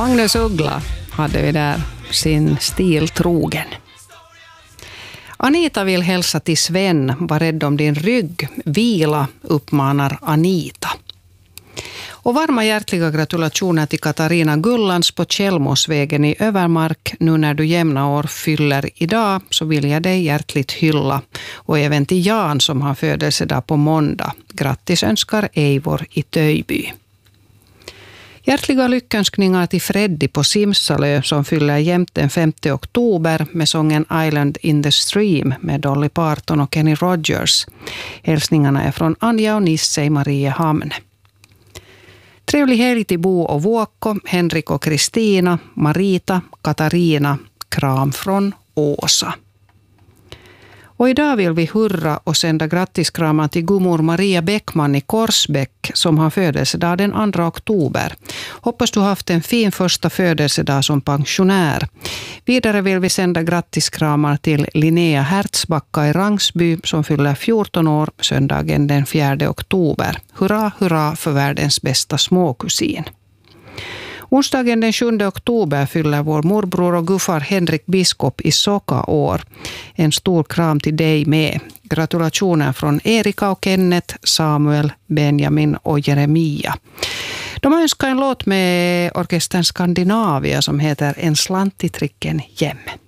Magnus Uggla hade vi där, sin stil trogen. Anita vill hälsa till Sven, var rädd om din rygg. Vila, uppmanar Anita. Och varma hjärtliga gratulationer till Katarina Gullans på Källmosvägen i Övermark. Nu när du jämna år fyller idag så vill jag dig hjärtligt hylla. Och även till Jan som har födelsedag på måndag. Grattis önskar Eivor i Töjby. Hjärtliga lyckönskningar till Freddy på Simsalö som fyller jämt den 5 oktober med sången Island in the Stream med Dolly Parton och Kenny Rogers. Hälsningarna är från Anja och Nisse i Mariehamn. Trevlig helg till Bo och Vuokko, Henrik och Kristina, Marita, Katarina, kram från Åsa. Och idag vill vi hurra och sända grattiskramar till gummor Maria Bäckman i Korsbäck som har födelsedag den 2 oktober. Hoppas du har haft en fin första födelsedag som pensionär. Vidare vill vi sända grattiskramar till Linnea Hertzbacka i Rangsby som fyller 14 år söndagen den 4 oktober. Hurra, hurra för världens bästa småkusin. Onsdagen den 7 oktober fyller vår morbror och guffar Henrik Biskop i Soka år. En stor kram till dig med. Gratulationer från Erika och Kenneth, Samuel, Benjamin och Jeremia. De har önskat en låt med orkestern Skandinavia som heter En slant i tricken hem.